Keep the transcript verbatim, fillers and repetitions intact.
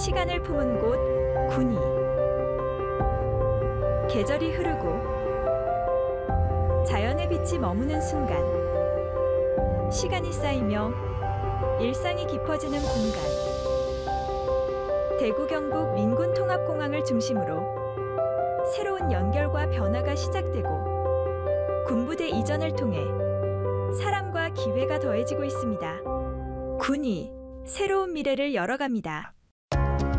시간을 품은 곳 군위. 계절이 흐르고 자연의 빛이 머무는 순간, 시간이 쌓이며 일상이 깊어지는 공간. 대구 경북 민군통합공항을 중심으로 새로운 연결과 변화가 시작되고 군부대 이전을 통해 사람과 기회가 더해지고 있습니다. 군위, 새로운 미래를 열어갑니다.